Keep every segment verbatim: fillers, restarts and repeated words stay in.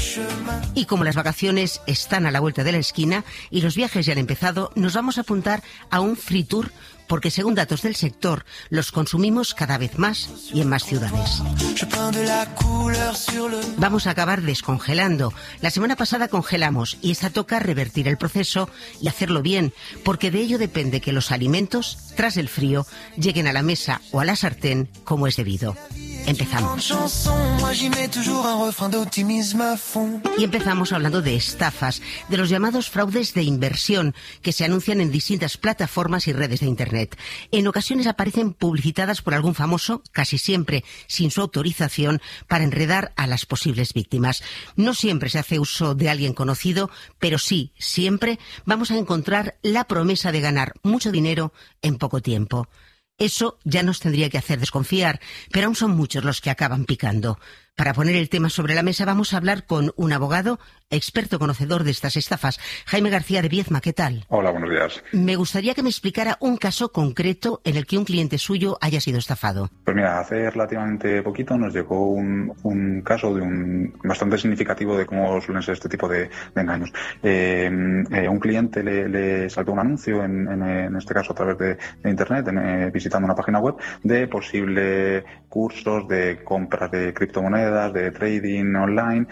Y como las vacaciones están a la vuelta de la esquina y los viajes ya han empezado, nos vamos a apuntar a un free tour porque según datos del sector, los consumimos cada vez más y en más ciudades. Vamos a acabar descongelando. La semana pasada congelamos y esta toca revertir el proceso y hacerlo bien, porque de ello depende que los alimentos, tras el frío, lleguen a la mesa o a la sartén como es debido. Empezamos. Y empezamos hablando de estafas, de los llamados fraudes de inversión que se anuncian en distintas plataformas y redes de Internet. En ocasiones aparecen publicitadas por algún famoso, casi siempre sin su autorización, para enredar a las posibles víctimas. No siempre se hace uso de alguien conocido, pero sí, siempre vamos a encontrar la promesa de ganar mucho dinero en poco tiempo. Eso ya nos tendría que hacer desconfiar, pero aún son muchos los que acaban picando. Para poner el tema sobre la mesa vamos a hablar con un abogado, experto conocedor de estas estafas. Jaime García de Viezma, ¿qué tal? Hola, buenos días. Me gustaría que me explicara un caso concreto en el que un cliente suyo haya sido estafado. Pues mira, hace relativamente poquito nos llegó un, un caso de un bastante significativo de cómo suelen ser este tipo de, de engaños. Eh, eh, un cliente le, le saltó un anuncio, en, en, en este caso a través de, de Internet, en, eh, visitando una página web, de posibles cursos de compras de criptomonedas, de trading online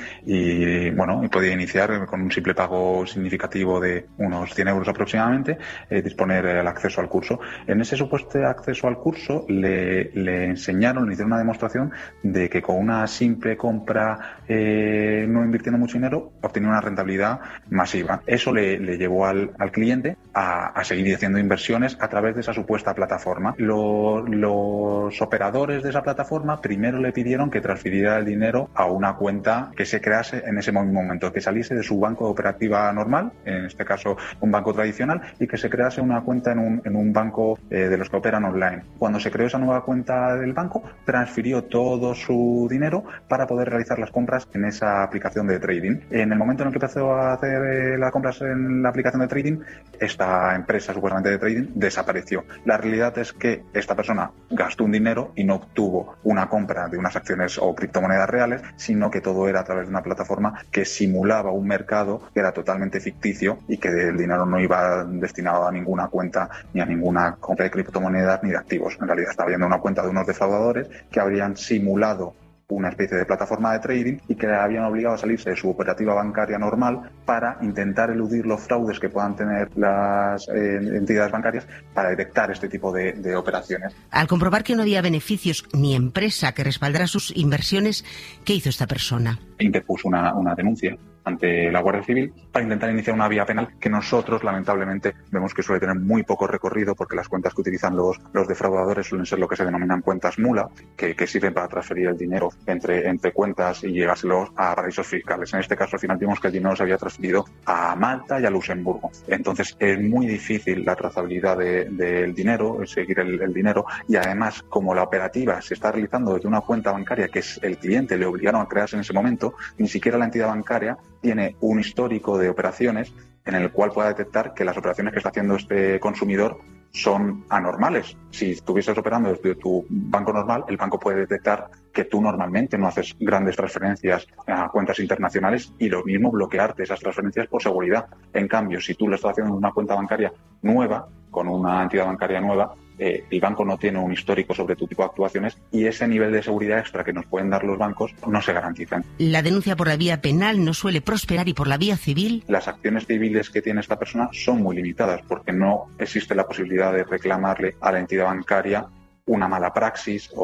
y bueno, y podía iniciar con un simple pago significativo de unos cien euros aproximadamente, eh, disponer el acceso al curso. En ese supuesto acceso al curso le, le enseñaron, le hicieron una demostración de que con una simple compra, eh, no invirtiendo mucho dinero, obtenía una rentabilidad masiva. Eso le, le llevó al, al cliente a, a seguir haciendo inversiones a través de esa supuesta plataforma. Lo, los operadores de esa plataforma primero le pidieron que transfiriera el dinero a una cuenta que se crease en ese mismo momento, que saliese de su banco de operativa normal, en este caso un banco tradicional, y que se crease una cuenta en un, en un banco eh, de los que operan online. Cuando se creó esa nueva cuenta del banco, transfirió todo su dinero para poder realizar las compras en esa aplicación de trading. En el momento en el que empezó a hacer eh, las compras en la aplicación de trading, esta empresa supuestamente de trading desapareció. La realidad es que esta persona gastó un dinero y no obtuvo una compra de unas acciones o criptomonedas reales, sino que todo era a través de una plataforma que simulaba un mercado que era totalmente ficticio y que el dinero no iba destinado a ninguna cuenta ni a ninguna compra de criptomonedas ni de activos. En realidad estaba viendo una cuenta de unos defraudadores que habrían simulado una especie de plataforma de trading y que le habían obligado a salirse de su operativa bancaria normal para intentar eludir los fraudes que puedan tener las eh, entidades bancarias para detectar este tipo de, de operaciones. Al comprobar que no había beneficios ni empresa que respaldara sus inversiones, ¿qué hizo esta persona? Interpuso una, una denuncia ante la Guardia Civil para intentar iniciar una vía penal que nosotros lamentablemente vemos que suele tener muy poco recorrido, porque las cuentas que utilizan los, los defraudadores suelen ser lo que se denominan cuentas mula, que, que sirven para transferir el dinero entre, entre cuentas y llevárselo a paraísos fiscales. En este caso al final vimos que el dinero se había transferido a Malta y a Luxemburgo. Entonces es muy difícil la trazabilidad de, del dinero, seguir el, el dinero, y además como la operativa se está realizando desde una cuenta bancaria que es el cliente le obligaron a crearse en ese momento, ni siquiera la entidad bancaria tiene un histórico de operaciones en el cual pueda detectar que las operaciones que está haciendo este consumidor son anormales. Si estuvieses operando desde tu banco normal, el banco puede detectar que tú normalmente no haces grandes transferencias a cuentas internacionales y lo mismo bloquearte esas transferencias por seguridad. En cambio, si tú lo estás haciendo en una cuenta bancaria nueva, con una entidad bancaria nueva, eh, el banco no tiene un histórico sobre tu tipo de actuaciones y ese nivel de seguridad extra que nos pueden dar los bancos no se garantizan. La denuncia por la vía penal no suele prosperar y por la vía civil. Las acciones civiles que tiene esta persona son muy limitadas porque no existe la posibilidad de reclamarle a la entidad bancaria una mala praxis o,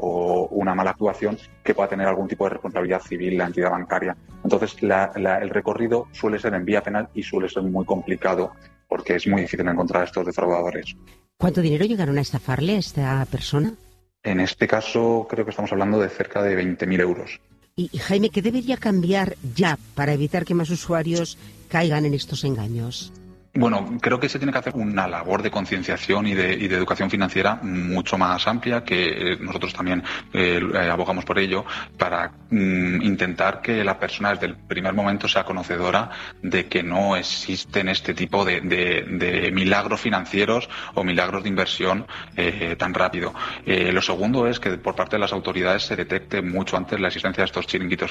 o una mala actuación que pueda tener algún tipo de responsabilidad civil la entidad bancaria. Entonces, la, la, el recorrido suele ser en vía penal y suele ser muy complicado porque es muy difícil encontrar a estos defraudadores. ¿Cuánto dinero llegaron a estafarle a esta persona? En este caso, creo que estamos hablando de cerca de veinte mil euros. Y, y Jaime, ¿qué debería cambiar ya para evitar que más usuarios caigan en estos engaños? Bueno, creo que se tiene que hacer una labor de concienciación y de, y de educación financiera mucho más amplia, que nosotros también eh, abogamos por ello, para mm, intentar que la persona desde el primer momento sea conocedora de que no existen este tipo de, de, de milagros financieros o milagros de inversión eh, tan rápido. Eh, lo segundo es que por parte de las autoridades se detecte mucho antes la existencia de estos chiringuitos